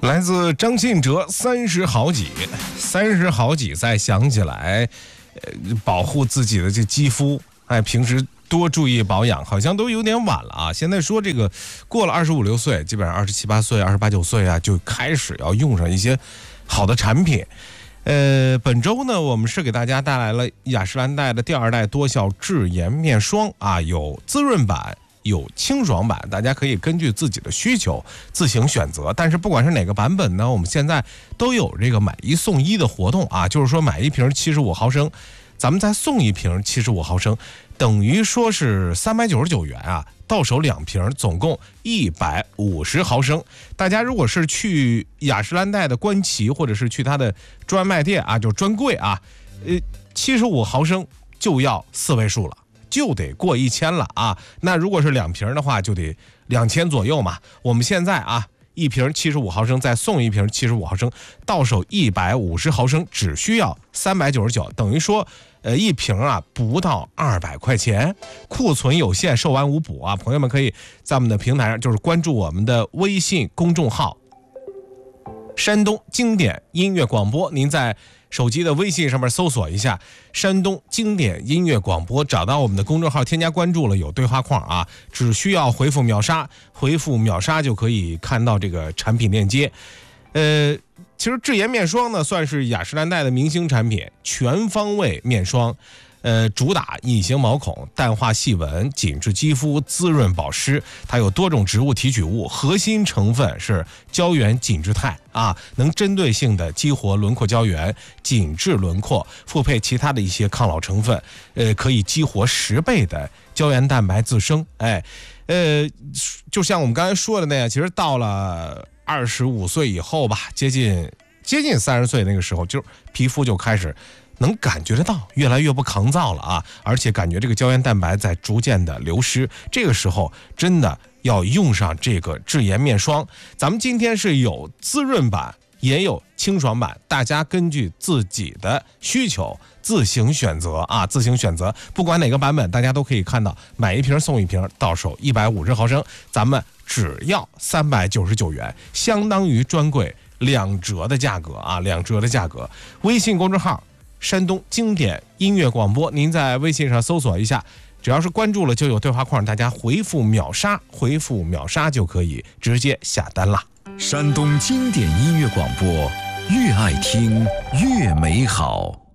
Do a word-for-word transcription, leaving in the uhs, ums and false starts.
来自张信哲三十好几，三十好几再想起来，呃，保护自己的这肌肤，哎，平时多注意保养，好像都有点晚了啊。现在说这个过了二十五六岁，基本上二十七八岁、二十八九岁啊，就开始要用上一些好的产品。呃，本周呢，我们是给大家带来了雅诗兰黛的第二代多效智颜面霜啊，有滋润版，有清爽版，大家可以根据自己的需求自行选择。但是不管是哪个版本呢，我们现在都有这个买一送一的活动啊，就是说买一瓶七十五毫升，咱们再送一瓶七十五毫升，等于说是三百九十九元啊，到手两瓶，总共一百五十毫升。大家如果是去雅诗兰黛的官旗，或者是去它的专卖店啊，就专柜啊，呃，七十五毫升就要四位数了，就得过一千了啊。那如果是两瓶的话，就得两千左右嘛。我们现在啊，一瓶七十五毫升再送一瓶七十五毫升，到手一百五十毫升只需要三百九十九，等于说呃一瓶啊不到二百块钱，库存有限，售完无补啊。朋友们可以在我们的平台上就是关注我们的微信公众号山东经典音乐广播，您在手机的微信上面搜索一下山东经典音乐广播，找到我们的公众号，添加关注了，有对话框啊，只需要回复秒杀，回复秒杀就可以看到这个产品链接。呃，其实智颜面霜呢算是雅诗兰黛的明星产品，全方位面霜，呃，主打隐形毛孔、淡化细纹、紧致肌肤、滋润保湿。它有多种植物提取物，核心成分是胶原紧致肽啊，能针对性的激活轮廓胶原，紧致轮廓，复配其他的一些抗老成分，呃，可以激活十倍的胶原蛋白自生。哎，呃，就像我们刚才说的那样，其实到了二十五岁以后吧，接近接近三十岁那个时候，就皮肤就开始能感觉得到越来越不抗造了啊，而且感觉这个胶原蛋白在逐渐的流失，这个时候真的要用上这个智颜面霜。咱们今天是有滋润版也有清爽版，大家根据自己的需求自行选择啊，自行选择，不管哪个版本大家都可以看到，买一瓶送一瓶，到手一百五十毫升，咱们只要三百九十九元，相当于专柜两折的价格啊，两折的价格。微信公众号山东经典音乐广播，您在微信上搜索一下，只要是关注了就有对话框，大家回复秒杀，回复秒杀就可以直接下单啦。 山东经典音乐广播，越爱听越美好。